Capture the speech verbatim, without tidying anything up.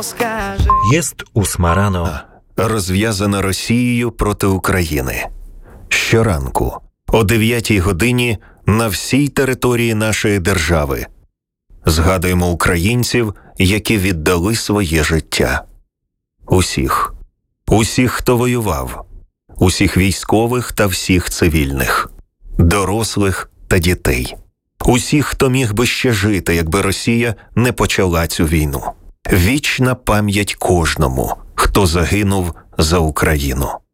скажи. Єст усмарано. Розв'язана Росією проти України. Щоранку о дев'ятій годині на всій території нашої держави. Згадуємо українців, які віддали своє життя. Усіх. Усіх, хто воював. Усіх військових та всіх цивільних. Дорослих та дітей. Усіх, хто міг би ще жити, якби Росія не почала цю війну. Вічна пам'ять кожному, хто загинув за Україну.